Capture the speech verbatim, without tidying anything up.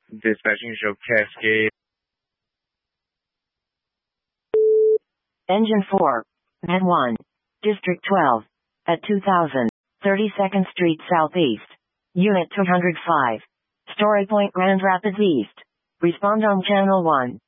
Dispatching show Cascade. Engine four. Med one. District twelve. At two thousand. thirty-second Street Southeast. Unit two hundred five. Story Point Grand Rapids East. Respond on Channel one.